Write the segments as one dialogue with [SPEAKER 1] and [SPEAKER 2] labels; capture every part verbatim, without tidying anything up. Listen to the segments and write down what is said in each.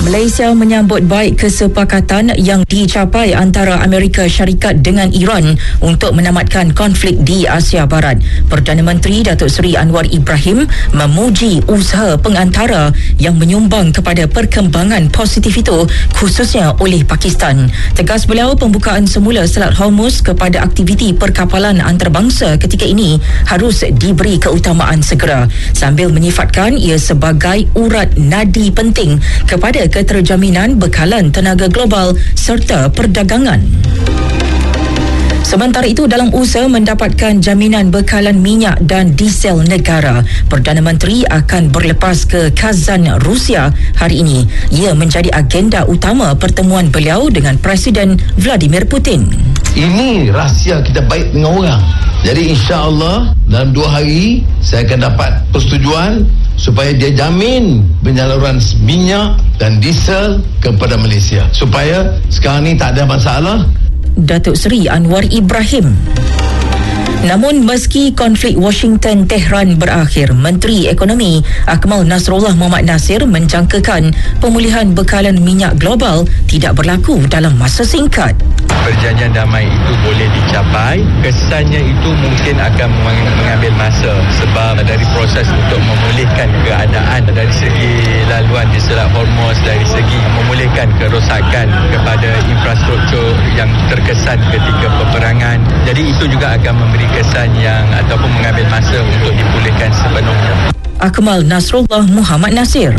[SPEAKER 1] Malaysia menyambut baik kesepakatan yang dicapai antara Amerika Syarikat dengan Iran untuk menamatkan konflik di Asia Barat. Perdana Menteri Datuk Seri Anwar Ibrahim memuji usaha pengantara yang menyumbang kepada perkembangan positif itu, khususnya oleh Pakistan. Tegas beliau, pembukaan semula Selat Hormuz kepada aktiviti perkapalan antarabangsa ketika ini harus diberi keutamaan segera, sambil menyifatkan ia sebagai urat nadi penting kepada keterjaminan bekalan tenaga global serta perdagangan. Sementara itu, dalam usaha mendapatkan jaminan bekalan minyak dan diesel negara, Perdana Menteri akan berlepas ke Kazan, Rusia hari ini. Ia menjadi agenda utama pertemuan beliau dengan Presiden Vladimir Putin.
[SPEAKER 2] Ini rahsia kita baik dengan orang. Jadi insya-Allah dalam dua hari saya akan dapat persetujuan supaya dia jamin penyaluran minyak dan diesel kepada Malaysia, supaya sekarang ni tak ada masalah.
[SPEAKER 1] Datuk Seri Anwar Ibrahim. Namun meski konflik Washington-Tehran berakhir, Menteri Ekonomi Akmal Nasrullah Mohamad Nasir menjangkakan pemulihan bekalan minyak global tidak berlaku dalam masa singkat.
[SPEAKER 3] Perjanjian damai itu boleh dicapai, kesannya itu mungkin akan mengambil masa sebab dari proses untuk memulihkan keadaan dari segi laluan di Selat Hormuz, dari segi memulihkan kerosakan kepada infrastruktur yang terkesan ketika peperangan. Jadi itu juga akan memberi kesan yang ataupun mengambil masa untuk dipulihkan sepenuhnya.
[SPEAKER 1] Akmal Nasrullah Mohamad Nasir.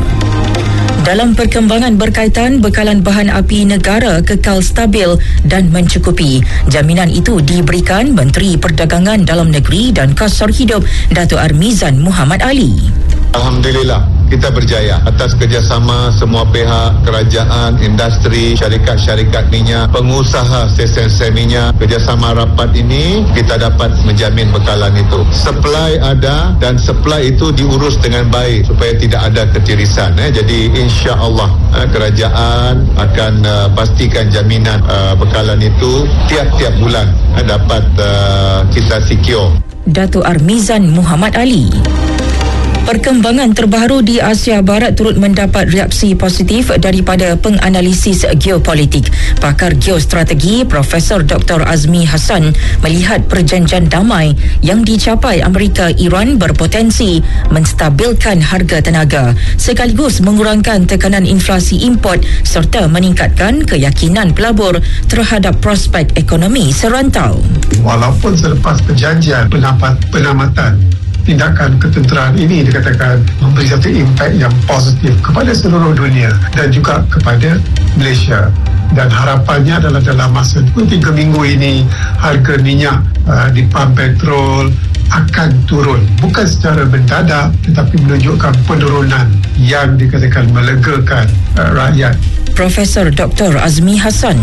[SPEAKER 1] Dalam perkembangan berkaitan bekalan bahan api negara kekal stabil dan mencukupi. Jaminan itu diberikan Menteri Perdagangan Dalam Negeri dan Kasar Hidup Datuk Armizan Muhammad Ali.
[SPEAKER 4] Alhamdulillah, kita berjaya atas kerjasama semua pihak, kerajaan, industri, syarikat-syarikat minyak, pengusaha stesen-stesen minyak. Kerjasama rapat ini kita dapat menjamin bekalan itu. Supply ada dan supply itu diurus dengan baik supaya tidak ada ketirisan. Eh. Jadi insya-Allah eh, kerajaan akan uh, pastikan jaminan uh, bekalan itu tiap-tiap bulan eh, dapat uh, kita secure.
[SPEAKER 1] Datuk Armizan Muhammad Ali. Perkembangan terbaru di Asia Barat turut mendapat reaksi positif daripada penganalisis geopolitik. Pakar geostrategi Profesor Doktor Azmi Hassan melihat perjanjian damai yang dicapai Amerika-Iran berpotensi menstabilkan harga tenaga sekaligus mengurangkan tekanan inflasi import serta meningkatkan keyakinan pelabur terhadap prospek ekonomi serantau.
[SPEAKER 5] Walaupun selepas perjanjian pendapat penamatan, tindakan ketenteraan ini dikatakan memberi satu impak yang positif kepada seluruh dunia dan juga kepada Malaysia. Dan harapannya adalah dalam masa dua tiga minggu ini harga minyak uh, di pam petrol akan turun. Bukan secara mendadak tetapi menunjukkan penurunan yang dikatakan melegakan uh, rakyat.
[SPEAKER 1] Profesor Doktor Azmi Hassan.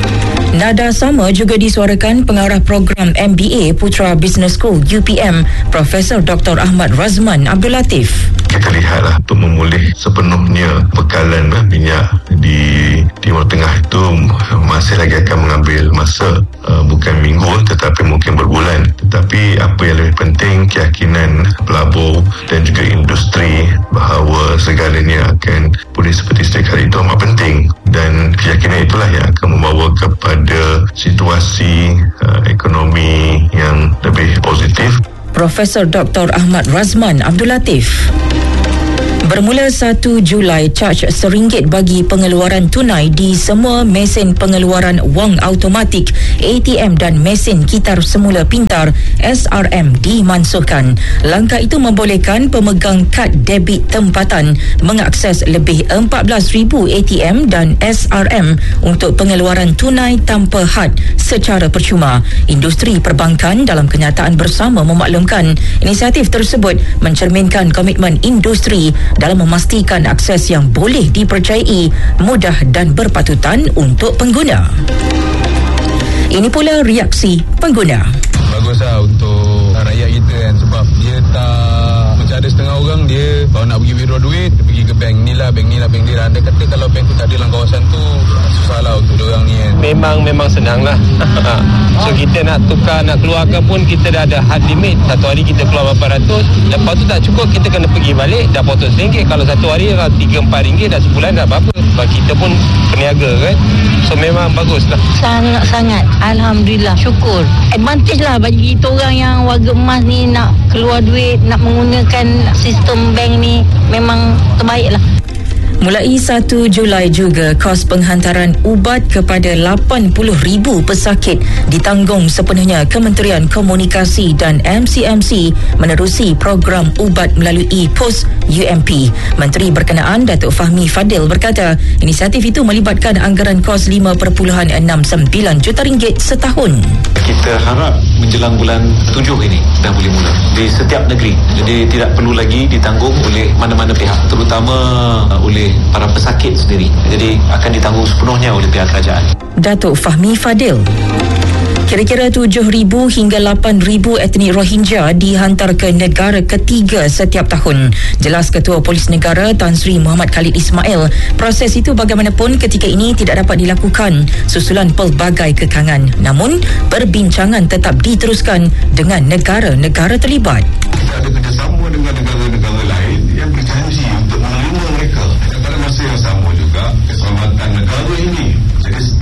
[SPEAKER 1] Nada sama juga disuarakan pengarah program M B A Putra Business School U P M, Profesor Doktor Ahmad Razman Abdul Latif.
[SPEAKER 6] Kita lihatlah untuk memulih sepenuhnya bekalan minyak di Timur Tengah itu masih lagi akan mengambil masa, uh, bukan minggu tetapi mungkin berbulan. Tetapi apa yang lebih penting, keyakinan pelabur dan juga industri bahawa segalanya akan pulih seperti sedia kala itu amat penting, dan keyakinan itulah yang akan membawa kepada situasi uh, ekonomi yang lebih positif.
[SPEAKER 1] Profesor Doktor Ahmad Razman Abdul Latif. Bermula satu Julai, caj seringgit bagi pengeluaran tunai di semua mesin pengeluaran wang automatik, A T M dan mesin kitar semula pintar S R M dimansuhkan. Langkah itu membolehkan pemegang kad debit tempatan mengakses lebih empat belas ribu A T M dan S R M untuk pengeluaran tunai tanpa had secara percuma. Industri perbankan dalam kenyataan bersama memaklumkan inisiatif tersebut mencerminkan komitmen industri dalam memastikan akses yang boleh dipercayai, mudah dan berpatutan untuk pengguna. Ini pula reaksi pengguna.
[SPEAKER 7] Baguslah untuk rakyat kita kan, sebab dia tak macam ada setengah orang dia kalau nak pergi withdraw duit dia pergi ke bank, nilai lah bank ni lah bank dia. Dia kata kalau bank tu tak ada dalam kawasan tu, susah lah untuk diorang ni kan.
[SPEAKER 3] Memang memang senang lah. So kita nak tukar, nak keluarkan pun kita dah ada hard limit. Satu hari kita keluar berapa ratus, lepas tu tak cukup kita kena pergi balik, dah potong RM satu. Kalau satu hari dah tiga empat ringgit, dah sebulan dah apa-apa. Sebab kita pun peniaga kan. So memang bagus lah.
[SPEAKER 8] Sangat-sangat Alhamdulillah, syukur. Advantage lah bagi kita orang yang warga emas ni, nak keluar duit, nak menggunakan sistem bank ni, memang terbaik lah.
[SPEAKER 1] Mulai satu Julai juga, kos penghantaran ubat kepada lapan puluh ribu pesakit ditanggung sepenuhnya Kementerian Komunikasi dan M C M C menerusi program ubat melalui pos U M P. Menteri berkenaan Datuk Fahmi Fadil berkata, inisiatif itu melibatkan anggaran kos lima perpuluhan enam sembilan juta ringgit setahun.
[SPEAKER 9] Kita harap menjelang bulan tujuh ini dah boleh mula di setiap negeri. Jadi tidak perlu lagi ditanggung oleh mana-mana pihak, terutama oleh para pesakit sendiri. Jadi akan ditanggung sepenuhnya oleh pihak kerajaan.
[SPEAKER 1] Datuk Fahmi Fadil. Kira-kira tujuh ribu hingga lapan ribu etnik Rohingya dihantar ke negara ketiga setiap tahun. Jelas Ketua Polis Negara Tan Sri Muhammad Khalid Ismail, proses itu bagaimanapun ketika ini tidak dapat dilakukan susulan pelbagai kekangan. Namun, perbincangan tetap diteruskan dengan negara-negara terlibat.
[SPEAKER 4] Kita ada kerjasama